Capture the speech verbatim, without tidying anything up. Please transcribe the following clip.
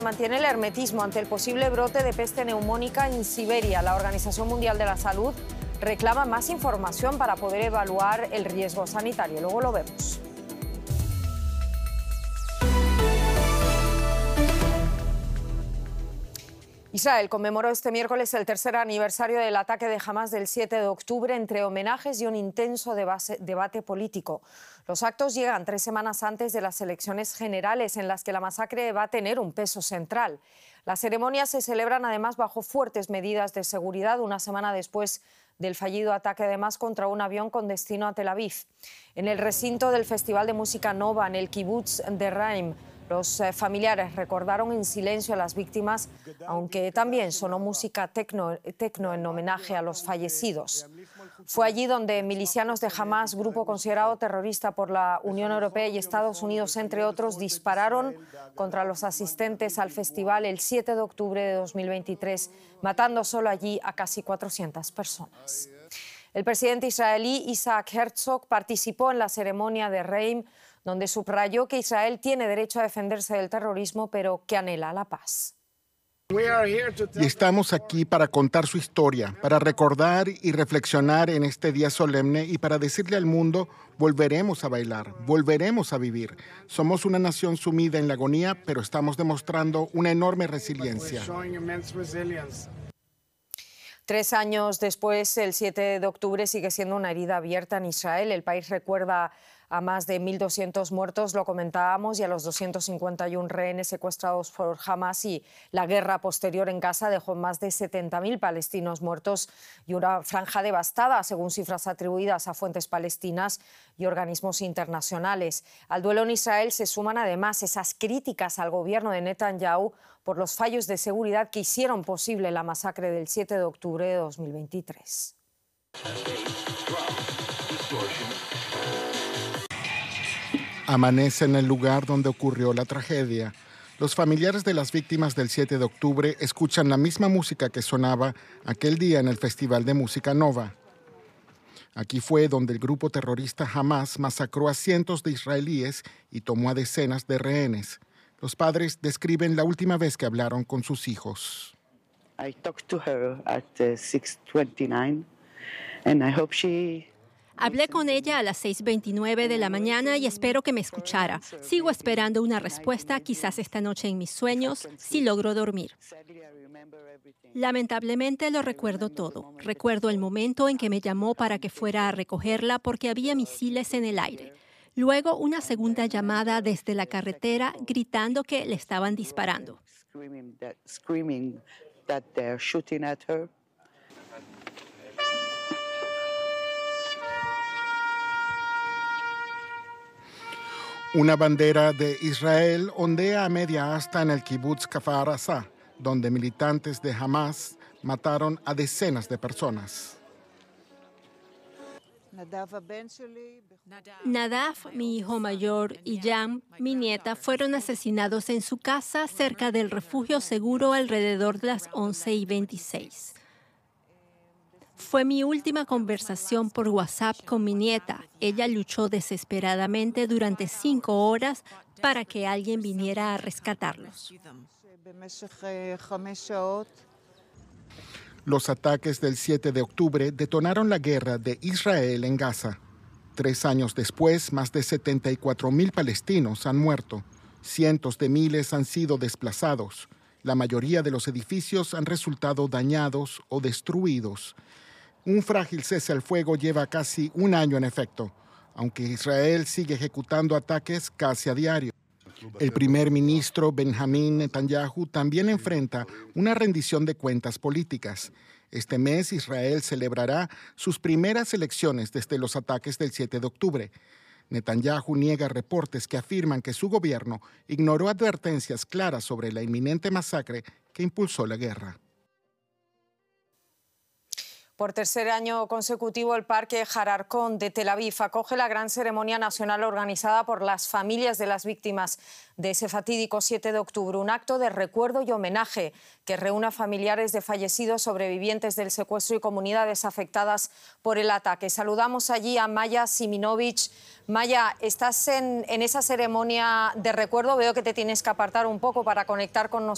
Mantiene el hermetismo ante el posible brote de peste neumónica en Siberia. La Organización Mundial de la Salud reclama más información para poder evaluar el riesgo sanitario. Luego lo vemos. Israel conmemoró este miércoles el tercer aniversario del ataque de Hamás del siete de octubre entre homenajes y un intenso debate, debate político. Los actos llegan tres semanas antes de las elecciones generales en las que la masacre va a tener un peso central. Las ceremonias se celebran además bajo fuertes medidas de seguridad una semana después del fallido ataque además contra un avión con destino a Tel Aviv. En el recinto del Festival de Música Nova en el kibutz de Reim, los familiares recordaron en silencio a las víctimas, aunque también sonó música tecno, tecno en homenaje a los fallecidos. Fue allí donde milicianos de Hamás, grupo considerado terrorista por la Unión Europea y Estados Unidos, entre otros, dispararon contra los asistentes al festival el siete de octubre de dos mil veintitrés, matando solo allí a casi cuatrocientas personas. El presidente israelí Isaac Herzog participó en la ceremonia de Reim, donde subrayó que Israel tiene derecho a defenderse del terrorismo, pero que anhela la paz. Y estamos aquí para contar su historia, para recordar y reflexionar en este día solemne y para decirle al mundo, volveremos a bailar, volveremos a vivir. Somos una nación sumida en la agonía, pero estamos demostrando una enorme resiliencia. Tres años después, el siete de octubre sigue siendo una herida abierta en Israel. El país recuerda a más de mil doscientos muertos, lo comentábamos, y a los doscientos cincuenta y uno rehenes secuestrados por Hamás, y la guerra posterior en Gaza dejó más de setenta mil palestinos muertos y una franja devastada, según cifras atribuidas a fuentes palestinas y organismos internacionales. Al duelo en Israel se suman además esas críticas al gobierno de Netanyahu por los fallos de seguridad que hicieron posible la masacre del siete de octubre de dos mil veintitrés. Amanece en el lugar donde ocurrió la tragedia. Los familiares de las víctimas del siete de octubre escuchan la misma música que sonaba aquel día en el Festival de Música Nova. Aquí fue donde el grupo terrorista Hamás masacró a cientos de israelíes y tomó a decenas de rehenes. Los padres describen la última vez que hablaron con sus hijos. I talked to her at six twenty-nine and I hope she Hablé con ella a las seis veintinueve de la mañana y espero que me escuchara. Sigo esperando una respuesta, quizás esta noche en mis sueños, si logro dormir. Lamentablemente lo recuerdo todo. Recuerdo el momento en que me llamó para que fuera a recogerla porque había misiles en el aire. Luego una segunda llamada desde la carretera gritando que le estaban disparando. Una bandera de Israel ondea a media asta en el kibutz Kfar Aza, donde militantes de Hamás mataron a decenas de personas. Nadav, mi hijo mayor, y Yam, mi nieta, fueron asesinados en su casa cerca del refugio seguro alrededor de las once y veintiséis. Fue mi última conversación por WhatsApp con mi nieta. Ella luchó desesperadamente durante cinco horas para que alguien viniera a rescatarlos. Los ataques del siete de octubre detonaron la guerra de Israel en Gaza. Tres años después, más de setenta y cuatro mil palestinos han muerto. Cientos de miles han sido desplazados. La mayoría de los edificios han resultado dañados o destruidos. Un frágil cese al fuego lleva casi un año en efecto, aunque Israel sigue ejecutando ataques casi a diario. El primer ministro Benjamín Netanyahu también enfrenta una rendición de cuentas políticas. Este mes Israel celebrará sus primeras elecciones desde los ataques del siete de octubre. Netanyahu niega reportes que afirman que su gobierno ignoró advertencias claras sobre la inminente masacre que impulsó la guerra. Por tercer año consecutivo, el Parque Hararcón de Tel Aviv acoge la gran ceremonia nacional organizada por las familias de las víctimas de ese fatídico siete de octubre, un acto de recuerdo y homenaje que reúne a familiares de fallecidos, sobrevivientes del secuestro y comunidades afectadas por el ataque. Saludamos allí a Maya Siminovich. Maya, estás en, en esa ceremonia de recuerdo, veo que te tienes que apartar un poco para conectar con nosotros.